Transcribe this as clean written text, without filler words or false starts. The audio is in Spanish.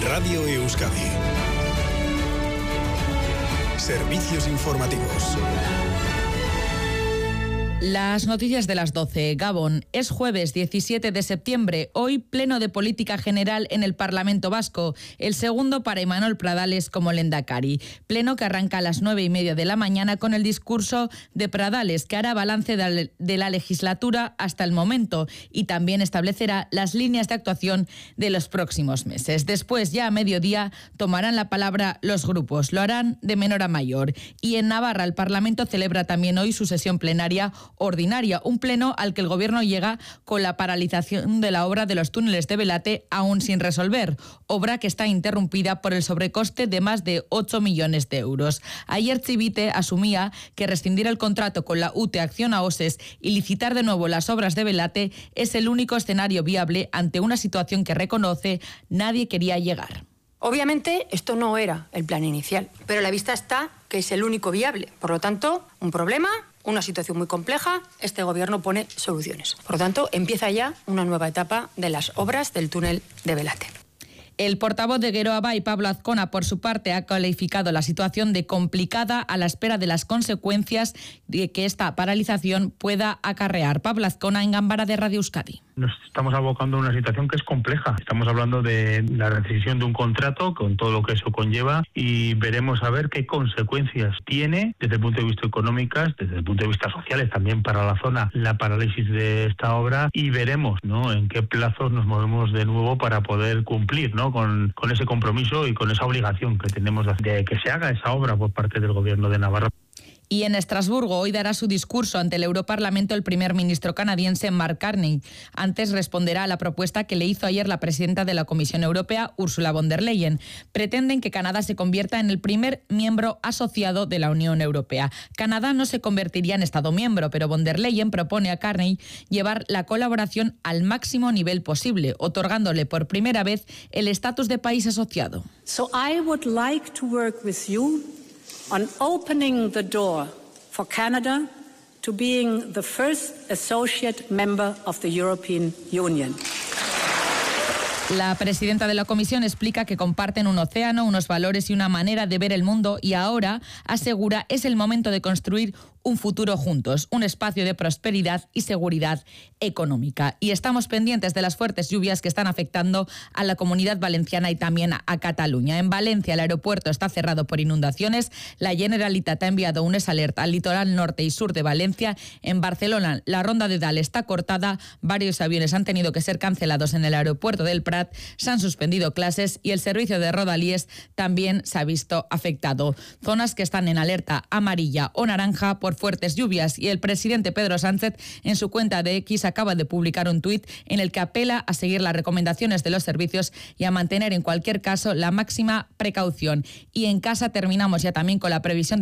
Radio Euskadi. Servicios informativos. Las noticias de las 12. Gabón, es jueves 17 de septiembre. Hoy pleno de política general en el Parlamento Vasco. El segundo para Imanol Pradales como lehendakari. Pleno que arranca a las 9:30 de la mañana con el discurso de Pradales, que hará balance de la legislatura hasta el momento y también establecerá las líneas de actuación de los próximos meses. Después, ya a mediodía, tomarán la palabra los grupos. Lo harán de menor a mayor. Y en Navarra, el Parlamento celebra también hoy su sesión plenaria ordinaria, un pleno al que el Gobierno llega con la paralización de la obra de los túneles de Belate aún sin resolver, obra que está interrumpida por el sobrecoste de más de 8 millones de euros. Ayer Chivite asumía que rescindir el contrato con la UTE Acciona OSES y licitar de nuevo las obras de Belate es el único escenario viable ante una situación que reconoce nadie quería llegar. Obviamente esto no era el plan inicial, pero a la vista está que es el único viable. Por lo tanto, un problema, una situación muy compleja, este Gobierno pone soluciones. Por lo tanto, empieza ya una nueva etapa de las obras del túnel de Belate. El portavoz de Geroa Bai, Pablo Azcona, por su parte, ha calificado la situación de complicada a la espera de las consecuencias de que esta paralización pueda acarrear. Pablo Azcona en Gambara de Radio Euskadi. Nos estamos abocando a una situación que es compleja. Estamos hablando de la rescisión de un contrato con todo lo que eso conlleva y veremos a ver qué consecuencias tiene desde el punto de vista económicas, desde el punto de vista sociales también para la zona, la parálisis de esta obra y veremos, ¿no?, en qué plazos nos movemos de nuevo para poder cumplir, ¿no?, con ese compromiso y con esa obligación que tenemos de que se haga esa obra por parte del Gobierno de Navarra. Y en Estrasburgo hoy dará su discurso ante el Europarlamento el primer ministro canadiense Mark Carney. Antes responderá a la propuesta que le hizo ayer la presidenta de la Comisión Europea, Ursula von der Leyen. Pretenden que Canadá se convierta en el primer miembro asociado de la Unión Europea. Canadá no se convertiría en Estado miembro, pero von der Leyen propone a Carney llevar la colaboración al máximo nivel posible, otorgándole por primera vez el estatus de país asociado. So I would like to work with you on opening the door for Canada to being the first associate member of the European Union. La presidenta de la Comisión explica que comparten un océano, unos valores y una manera de ver el mundo y ahora, asegura, es el momento de construir un futuro juntos, un espacio de prosperidad y seguridad económica. Y estamos pendientes de las fuertes lluvias que están afectando a la Comunidad Valenciana y también a Cataluña. En Valencia el aeropuerto está cerrado por inundaciones. La Generalitat ha enviado un alerta al litoral norte y sur de Valencia. En Barcelona la ronda de Dal está cortada. Varios aviones han tenido que ser cancelados en el aeropuerto del Prat. Se han suspendido clases y el servicio de Rodalies también se ha visto afectado. Zonas que están en alerta amarilla o naranja por fuertes lluvias y el presidente Pedro Sánchez en su cuenta de X acaba de publicar un tuit en el que apela a seguir las recomendaciones de los servicios y a mantener en cualquier caso la máxima precaución. Y en casa terminamos ya también con la previsión